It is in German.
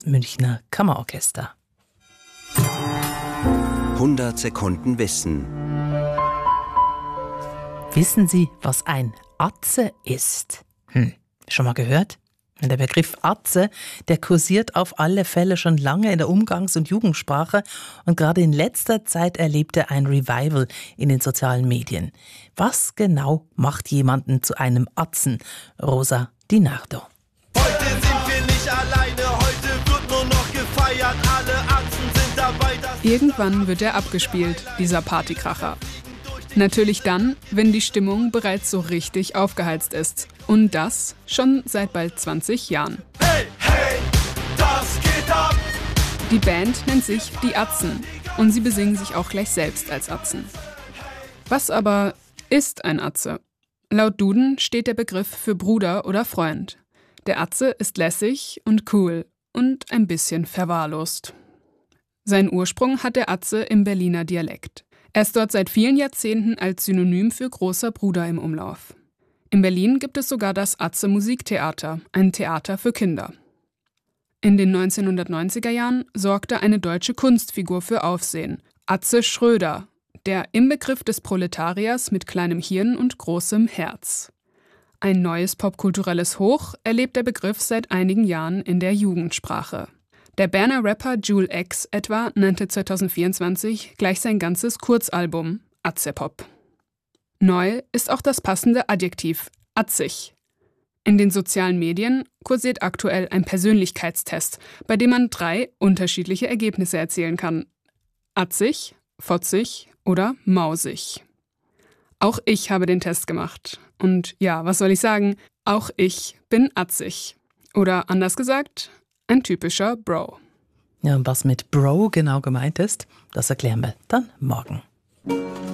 Münchner Kammerorchester. 100 Sekunden Wissen. Wissen Sie, was ein Atze ist? Schon mal gehört? Der Begriff Atze, der kursiert auf alle Fälle schon lange in der Umgangs- und Jugendsprache und gerade in letzter Zeit erlebt er ein Revival in den sozialen Medien. Was genau macht jemanden zu einem Atzen? Rosa Di Nardo. Heute sind wir nicht alleine, heute wird nur noch gefeiert, alle Atzen sind dabei. Irgendwann wird er abgespielt, dieser Partykracher. Natürlich dann, wenn die Stimmung bereits so richtig aufgeheizt ist. Und das schon seit bald 20 Jahren. Hey, hey, das geht ab! Die Band nennt sich Die Atzen und sie besingen sich auch gleich selbst als Atzen. Was aber ist ein Atze? Laut Duden steht der Begriff für Bruder oder Freund. Der Atze ist lässig und cool und ein bisschen verwahrlost. Seinen Ursprung hat der Atze im Berliner Dialekt. Er ist dort seit vielen Jahrzehnten als Synonym für großer Bruder im Umlauf. In Berlin gibt es sogar das Atze Musiktheater, ein Theater für Kinder. In den 1990er Jahren sorgte eine deutsche Kunstfigur für Aufsehen, Atze Schröder, der Inbegriff des Proletariers mit kleinem Hirn und großem Herz. Ein neues popkulturelles Hoch erlebt der Begriff seit einigen Jahren in der Jugendsprache. Der Berner Rapper Jul X etwa nannte 2024 gleich sein ganzes Kurzalbum Atzepop. Neu ist auch das passende Adjektiv atzig. In den sozialen Medien kursiert aktuell ein Persönlichkeitstest, bei dem man 3 unterschiedliche Ergebnisse erzielen kann. Atzig, fotzig oder mausig. Auch ich habe den Test gemacht. Und ja, was soll ich sagen? Auch ich bin atzig. Oder anders gesagt, ein typischer Bro. Ja, und was mit Bro genau gemeint ist, das erklären wir dann morgen.